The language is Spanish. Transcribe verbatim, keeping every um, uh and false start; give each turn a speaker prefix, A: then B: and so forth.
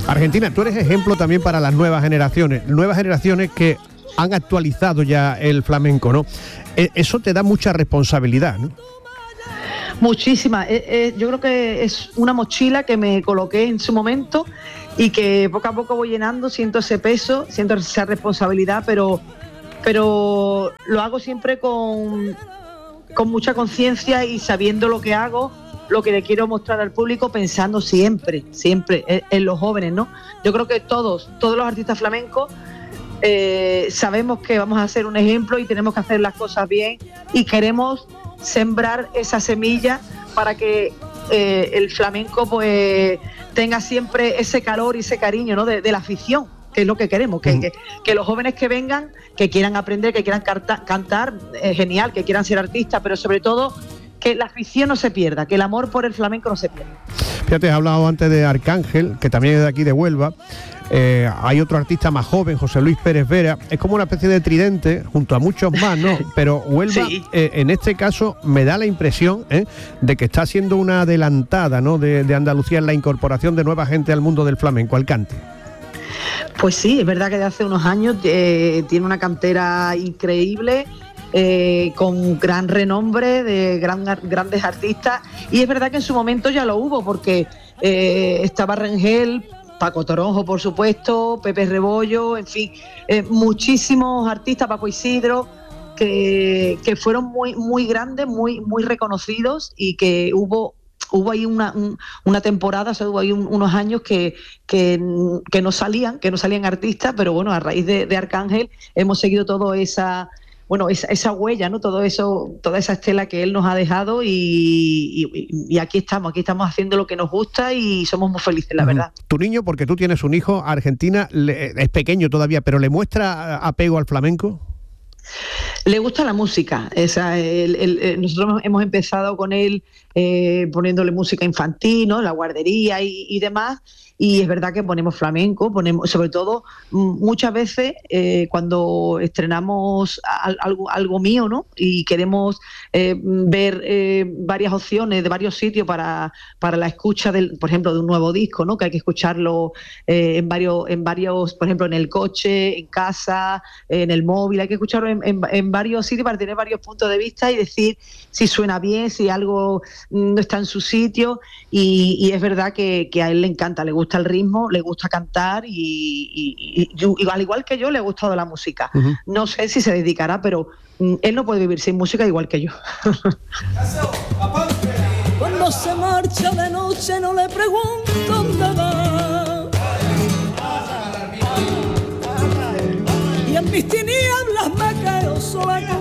A: Argentina, tú eres ejemplo también para las nuevas generaciones, nuevas generaciones que han actualizado ya el flamenco, ¿no? Eso te da mucha responsabilidad, ¿no?
B: Muchísima. Eh, eh, yo creo que es una mochila que me coloqué en su momento y que poco a poco voy llenando, siento ese peso, siento esa responsabilidad, pero, pero lo hago siempre con, con mucha conciencia y sabiendo lo que hago, lo que le quiero mostrar al público, pensando siempre, siempre en, en los jóvenes, ¿no? Yo creo que todos, todos los artistas flamencos eh, sabemos que vamos a ser un ejemplo y tenemos que hacer las cosas bien y queremos sembrar esa semilla para que eh, el flamenco pues tenga siempre ese calor y ese cariño, ¿no? de, de la afición, que es lo que queremos, que, mm. que, que los jóvenes que vengan, que quieran aprender, que quieran carta, cantar, eh, genial, que quieran ser artistas, pero sobre todo que la afición no se pierda, que el amor por el flamenco no se pierda.
A: Fíjate, has hablado antes de Arcángel, que también es de aquí de Huelva. Eh, hay otro artista más joven, José Luis Pérez Vera. Es como una especie de tridente junto a muchos más, ¿no? Pero Huelva, sí. eh, en este caso, me da la impresión eh, de que está siendo una adelantada, ¿no? de, de Andalucía en la incorporación de nueva gente al mundo del flamenco, al cante.
B: Pues sí, es verdad que de hace unos años eh, tiene una cantera increíble. Eh, con gran renombre de gran, grandes artistas, y es verdad que en su momento ya lo hubo, porque eh, estaba Rengel, Paco Toronjo, por supuesto, Pepe Rebollo, en fin, eh, muchísimos artistas, Paco Isidro, que, que fueron muy, muy grandes, muy, muy reconocidos, y que hubo hubo ahí una, un, una temporada, o sea, hubo ahí un, unos años que, que, que no salían, que no salían artistas, pero bueno, a raíz de, de Arcángel hemos seguido toda esa bueno, esa, esa huella, ¿no? Todo eso, toda esa estela que él nos ha dejado y, y, y aquí estamos, aquí estamos haciendo lo que nos gusta y somos muy felices, la uh-huh. verdad.
A: Tu niño, porque tú tienes un hijo, Argentina, le, es pequeño todavía, pero ¿le muestra apego al flamenco?
B: Le gusta la música. Esa, el, el, el, nosotros hemos empezado con él eh, poniéndole música infantil, ¿no? La guardería y, y demás. Y es verdad que ponemos flamenco, ponemos, sobre todo muchas veces eh, cuando estrenamos algo, algo mío, ¿no? Y queremos eh, ver eh, varias opciones de varios sitios para, para la escucha del, por ejemplo, de un nuevo disco, ¿no? Que hay que escucharlo eh, en varios, en varios, por ejemplo, en el coche, en casa, en el móvil, hay que escucharlo en, en, en varios sitios para tener varios puntos de vista y decir si suena bien, si algo no está en su sitio. Y, y es verdad que, que a él le encanta, le gusta el ritmo, le gusta cantar y, y, y, y al igual que yo le ha gustado la música. Uh-huh. No sé si se dedicará, pero mm, él no puede vivir sin música igual que yo.
C: Cuando se marcha de noche no le pregunto dónde va, y en mis tinieblas me quedo sola.